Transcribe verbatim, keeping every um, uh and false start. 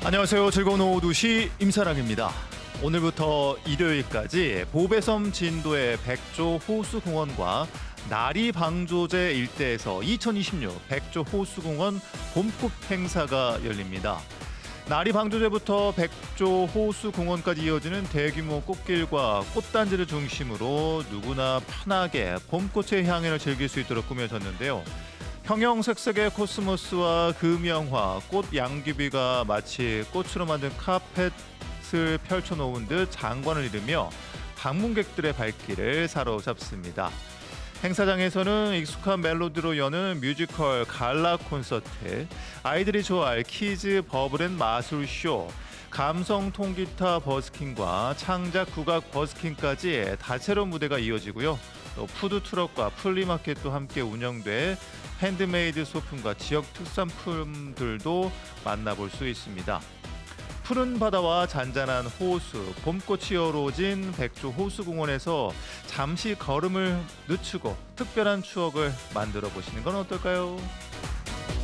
안녕하세요. 즐거운 오후 두 시 임사랑입니다. 오늘부터 일요일까지 보배섬 진도의 백조 호수공원과 나리방조제 일대에서 이천이십육 백조 호수공원 봄꽃 행사가 열립니다. 나리방조제부터 백조 호수공원까지 이어지는 대규모 꽃길과 꽃단지를 중심으로 누구나 편하게 봄꽃의 향연을 즐길 수 있도록 꾸며졌는데요. 형형색색의 코스모스와 금영화, 꽃 양귀비가 마치 꽃으로 만든 카펫을 펼쳐놓은 듯 장관을 이루며 방문객들의 발길을 사로잡습니다. 행사장에서는 익숙한 멜로디로 여는 뮤지컬 갈라 콘서트, 아이들이 좋아할 키즈 버블앤 마술쇼, 감성 통기타 버스킹과 창작 국악 버스킹까지 다채로운 무대가 이어지고요. 또 푸드트럭과 플리마켓도 함께 운영돼 핸드메이드 소품과 지역 특산품들도 만나볼 수 있습니다. 푸른 바다와 잔잔한 호수, 봄꽃이 어우러진 백조 호수공원에서 잠시 걸음을 늦추고 특별한 추억을 만들어 보시는 건 어떨까요?